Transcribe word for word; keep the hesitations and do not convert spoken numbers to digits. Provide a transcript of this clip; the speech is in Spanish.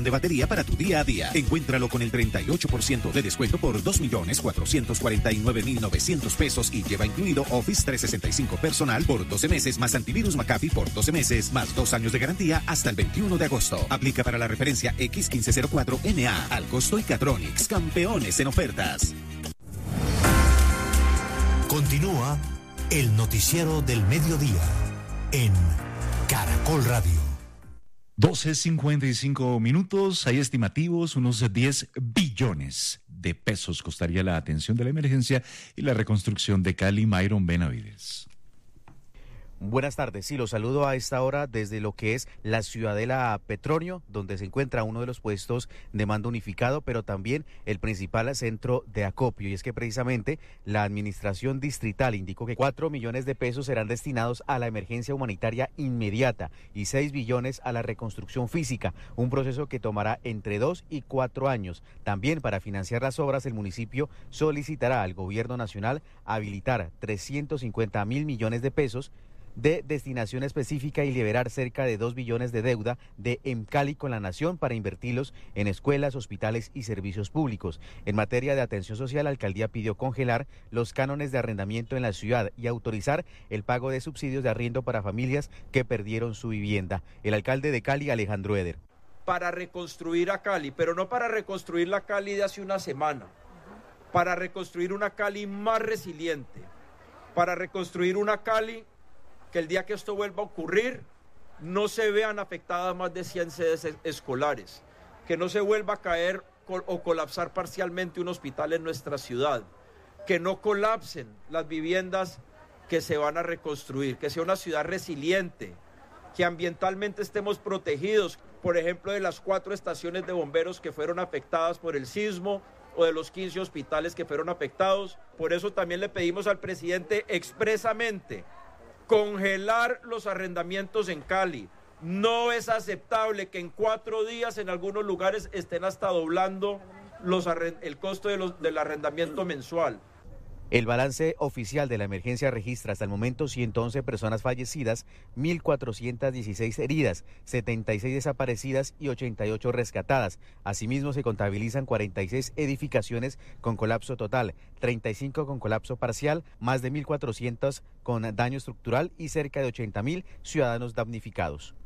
de batería para tu día a día. Encuéntralo con el treinta y ocho por ciento de descuento por dos millones cuatrocientos cuarenta y nueve mil novecientos pesos y lleva incluido Office trescientos sesenta y cinco personal por doce meses más antivirus McAfee por doce meses más dos años de garantía hasta el veintiuno de agosto. Aplica para la referencia X quince cero cuatro N A. Al costo y Catronics, campeones en ofertas. Continúa el noticiero del mediodía en Caracol Radio. doce cincuenta y cinco minutos, hay estimativos, unos diez billones de pesos costaría la atención de la emergencia y la reconstrucción de Cali. Myron Benavides. Buenas tardes, sí, los saludo a esta hora desde lo que es la Ciudadela Petronio, donde se encuentra uno de los puestos de mando unificado, pero también el principal centro de acopio. Y es que precisamente la administración distrital indicó que cuatro millones de pesos serán destinados a la emergencia humanitaria inmediata y seis billones a la reconstrucción física, un proceso que tomará entre dos y cuatro años. También para financiar las obras, el municipio solicitará al gobierno nacional habilitar trescientos cincuenta mil millones de pesos de destinación específica y liberar cerca de dos billones de deuda de EMCALI con la Nación para invertirlos en escuelas, hospitales y servicios públicos. En materia de atención social, la alcaldía pidió congelar los cánones de arrendamiento en la ciudad y autorizar el pago de subsidios de arriendo para familias que perdieron su vivienda. El alcalde de Cali, Alejandro Eder. Para reconstruir a Cali, pero no para reconstruir la Cali de hace una semana, para reconstruir una Cali más resiliente, para reconstruir una Cali que el día que esto vuelva a ocurrir no se vean afectadas más de cien sedes escolares, que no se vuelva a caer o colapsar parcialmente un hospital en nuestra ciudad, que no colapsen las viviendas que se van a reconstruir, que sea una ciudad resiliente, que ambientalmente estemos protegidos, por ejemplo, de las cuatro estaciones de bomberos que fueron afectadas por el sismo o de los quince hospitales que fueron afectados. Por eso también le pedimos al presidente expresamente congelar los arrendamientos en Cali. No es aceptable que en cuatro días en algunos lugares estén hasta doblando los arrend- el costo de los, del arrendamiento mensual. El balance oficial de la emergencia registra hasta el momento ciento once personas fallecidas, mil cuatrocientas dieciséis heridas, setenta y seis desaparecidas y ochenta y ocho rescatadas. Asimismo, se contabilizan cuarenta y seis edificaciones con colapso total, treinta y cinco con colapso parcial, más de mil cuatrocientos con daño estructural y cerca de ochenta mil ciudadanos damnificados.